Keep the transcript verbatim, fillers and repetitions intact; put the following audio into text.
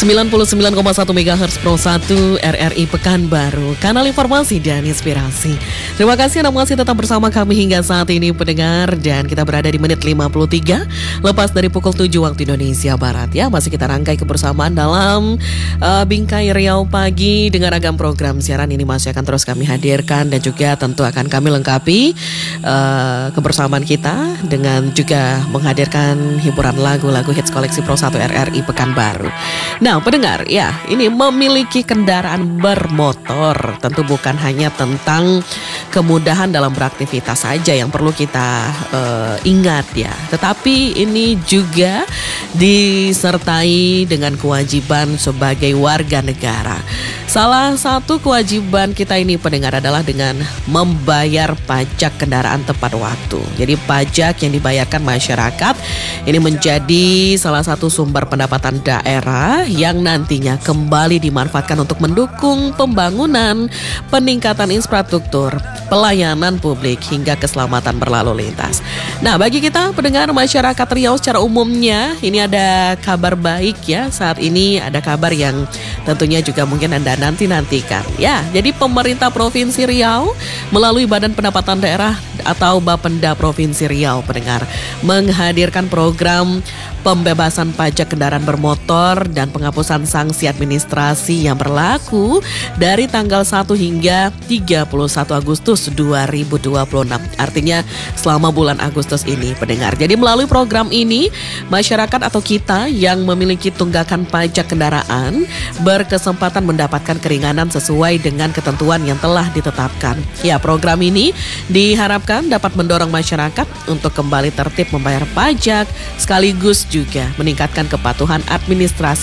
sembilan puluh sembilan koma satu megahertz Pro satu R R I Pekanbaru, kanal informasi dan inspirasi. Terima kasih Anda masih tetap bersama kami hingga saat ini pendengar, dan kita berada di menit lima puluh tiga lepas dari pukul tujuh waktu Indonesia Barat ya. Masih kita rangkai kebersamaan dalam uh, Bingkai Riau Pagi dengan ragam program siaran ini masih akan terus kami hadirkan, dan juga tentu akan kami lengkapi uh, kebersamaan kita dengan juga menghadirkan hiburan lagu-lagu hits koleksi Pro satu R R I Pekanbaru. Nah pendengar ya, ini memiliki kendaraan bermotor tentu bukan hanya tentang kemudahan dalam beraktivitas saja yang perlu kita uh, ingat ya, tetapi ini juga disertai dengan kewajiban sebagai warga negara. Salah satu kewajiban kita ini pendengar adalah dengan membayar pajak kendaraan tepat waktu. Jadi pajak yang dibayarkan masyarakat ini menjadi salah satu sumber pendapatan daerah yang nantinya kembali dimanfaatkan untuk mendukung pembangunan, peningkatan infrastruktur, pelayanan publik hingga keselamatan berlalu lintas. Nah, bagi kita pendengar masyarakat Riau secara umumnya, ini ada kabar baik ya. Saat ini ada kabar yang tentunya juga mungkin Anda nanti-nantikan. Ya, jadi pemerintah Provinsi Riau melalui Badan Pendapatan Daerah atau Bapenda Provinsi Riau pendengar menghadirkan program pembebasan pajak kendaraan bermotor dan penghapusan sanksi administrasi yang berlaku dari tanggal satu hingga tiga puluh satu Agustus dua ribu dua puluh enam. Artinya selama bulan Agustus ini pendengar. Jadi melalui program ini masyarakat atau kita yang memiliki tunggakan pajak kendaraan berkesempatan mendapatkan keringanan sesuai dengan ketentuan yang telah ditetapkan. Ya, program ini diharapkan dapat mendorong masyarakat untuk kembali tertib membayar pajak sekaligus juga meningkatkan kepatuhan administrasi